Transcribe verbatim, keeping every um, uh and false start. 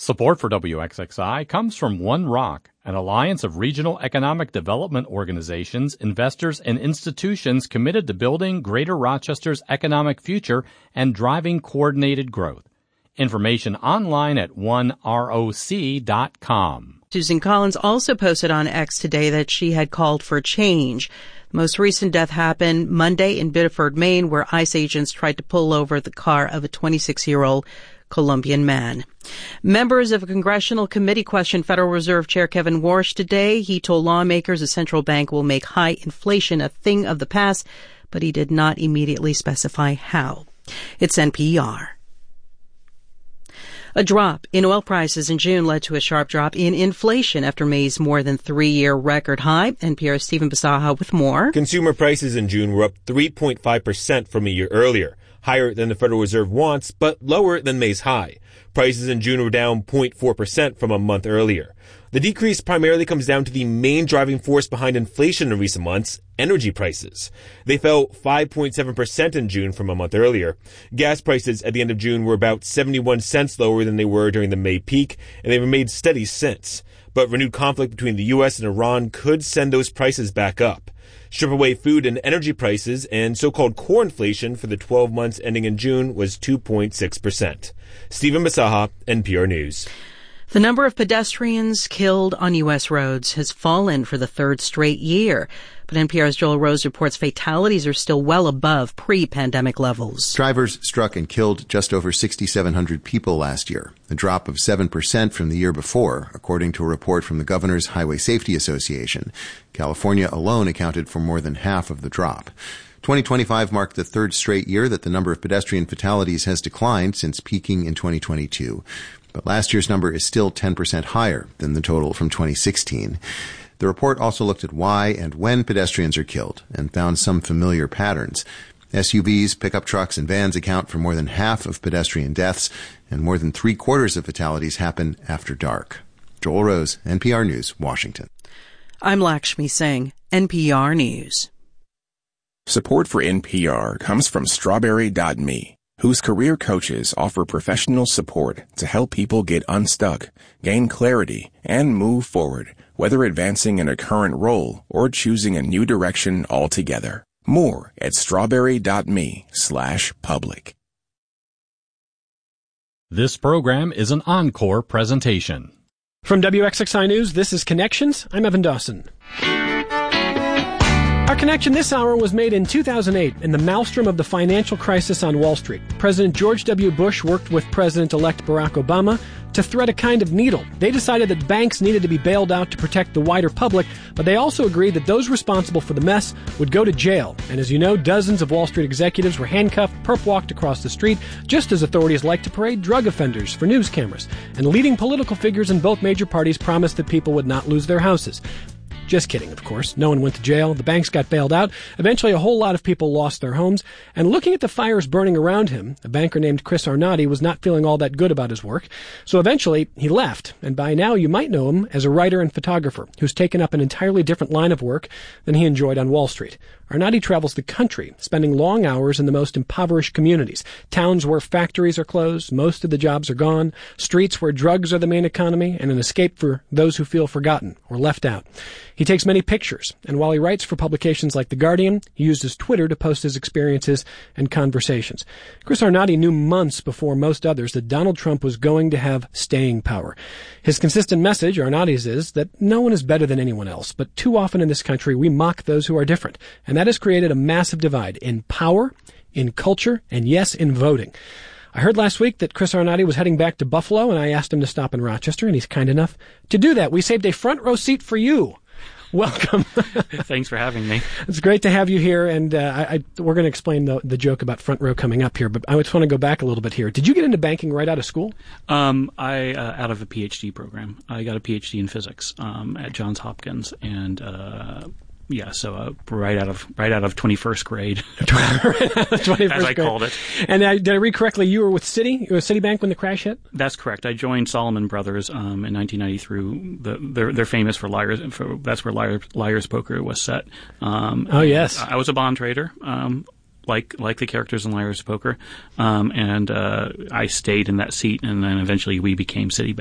Support for W X X I comes from One Rock, an alliance of regional economic development organizations, investors, and institutions committed to building Greater Rochester's economic future and driving coordinated growth. Information online at one roc dot com. Susan Collins also posted on X today that she had called for change. The most recent death happened Monday in Biddeford, Maine, where ICE agents tried to pull over the car of a twenty-six-year-old Colombian man. Members of a congressional committee questioned Federal Reserve Chair Kevin Warsh today. He told lawmakers a central bank will make high inflation a thing of the past, but he did not immediately specify how. It's N P R. A drop in oil prices in June led to a sharp drop in inflation after May's more than three-year record high. N P R's Stephen Bisaha with more. Consumer prices in June were up three point five percent from a year earlier, higher than the Federal Reserve wants, but lower than May's high. Prices in June were down zero point four percent from a month earlier. The decrease primarily comes down to the main driving force behind inflation in recent months, energy prices. They fell five point seven percent in June from a month earlier. Gas prices at the end of June were about seventy-one cents lower than they were during the May peak, and they've remained steady since. But renewed conflict between the U S and Iran could send those prices back up. Strip away food and energy prices, and so-called core inflation for the twelve months ending in June was two point six percent. Stephen Bisaha, N P R News. The number of pedestrians killed on U S roads has fallen for the third straight year. But N P R's Joel Rose reports fatalities are still well above pre-pandemic levels. Drivers struck and killed just over six thousand seven hundred people last year, a drop of seven percent from the year before, according to a report from the Governor's Highway Safety Association. California alone accounted for more than half of the drop. twenty twenty-five marked the third straight year that the number of pedestrian fatalities has declined since peaking in twenty twenty-two. But last year's number is still ten percent higher than the total from twenty sixteen. The report also looked at why and when pedestrians are killed and found some familiar patterns. S U Vs, pickup trucks, and vans account for more than half of pedestrian deaths, and more than three quarters of fatalities happen after dark. Joel Rose, N P R News, Washington. I'm Lakshmi Singh, N P R News. Support for N P R comes from Strawberry dot me, whose career coaches offer professional support to help people get unstuck, gain clarity, and move forward, whether advancing in a current role or choosing a new direction altogether. More at strawberry dot me slash public. This program is an encore presentation. From W X X I News, this is Connections. I'm Evan Dawson. Our connection this hour was made in two thousand eight in the maelstrom of the financial crisis on Wall Street. President George W. Bush worked with President-elect Barack Obama to thread a kind of needle. They decided that banks needed to be bailed out to protect the wider public, but they also agreed that those responsible for the mess would go to jail. And as you know, dozens of Wall Street executives were handcuffed, perp-walked across the street, just as authorities like to parade drug offenders for news cameras. And leading political figures in both major parties promised that people would not lose their houses. Just kidding, of course. No one went to jail. The banks got bailed out. Eventually, a whole lot of people lost their homes. And looking at the fires burning around him, a banker named Chris Arnade was not feeling all that good about his work. So eventually, he left. And by now, you might know him as a writer and photographer who's taken up an entirely different line of work than he enjoyed on Wall Street. Arnade travels the country, spending long hours in the most impoverished communities, towns where factories are closed, most of the jobs are gone, streets where drugs are the main economy, and an escape for those who feel forgotten or left out. He takes many pictures, and while he writes for publications like The Guardian, he uses Twitter to post his experiences and conversations. Chris Arnade knew months before most others that Donald Trump was going to have staying power. His consistent message, Arnade's, is that no one is better than anyone else, but too often in this country we mock those who are different, and that has created a massive divide in power, in culture, and yes, in voting. I heard last week that Chris Arnade was heading back to Buffalo, and I asked him to stop in Rochester, and he's kind enough to do that. We saved a front row seat for you. Welcome. Thanks for having me. It's great to have you here, and uh, I, I, we're going to explain the, the joke about front row coming up here, but I just want to go back a little bit here. Did you get into banking right out of school? Um, I uh, out of a P H D program. I got a P H D in physics um, at Johns Hopkins, and uh, yeah, so uh, right out of right out of twenty-first grade, twenty-first as I grade. called it. And uh, did I read correctly? You were with Citi, you were with Citibank when the crash hit. That's correct. I joined Salomon Brothers um, in nineteen ninety-three. The, they're they're famous for liars. For, that's where Liars, Liars Poker was set. Um, oh yes, I was a bond trader. Um, like like the characters in Liar's Poker, um, and uh, I stayed in that seat, and then eventually we became Citibank.